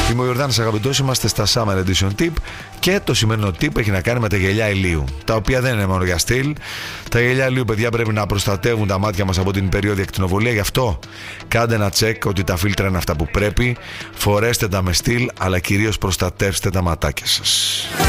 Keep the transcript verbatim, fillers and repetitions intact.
Είμαι ο Ιορδάνης Αγαπητός, είμαστε στα Summer Edition Tip και το σημερινό tip έχει να κάνει με τα γυαλιά ηλίου, τα οποία δεν είναι μόνο για στυλ. Τα γυαλιά ηλίου, παιδιά, πρέπει να προστατεύουν τα μάτια μας από την υπεριόδια ακτινοβολία, γι' αυτό κάντε ένα check ότι τα φίλτρα είναι αυτά που πρέπει, φορέστε τα με στυλ, αλλά κυρίως προστατεύστε τα ματάκια σας.